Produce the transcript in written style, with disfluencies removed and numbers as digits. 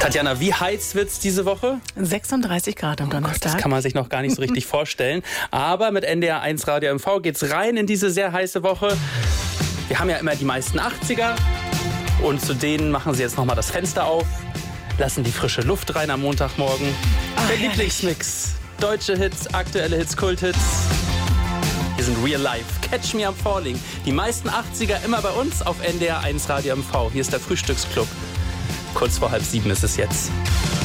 Tatjana, wie heiß wird's diese Woche? 36 Grad am Donnerstag. Das kann man sich noch gar nicht so richtig vorstellen. Aber mit NDR 1 Radio MV geht's rein in diese sehr heiße Woche. Wir haben ja immer die meisten 80er. Und zu denen machen sie jetzt nochmal das Fenster auf, lassen die frische Luft rein am Montagmorgen. Der Lieblingsmix. Deutsche Hits, aktuelle Hits, Kulthits. Hier sind Real Life. Catch Me I'm Falling. Die meisten 80er immer bei uns auf NDR 1 Radio MV. Hier ist der Frühstücksclub. Kurz vor 6:30 ist es jetzt.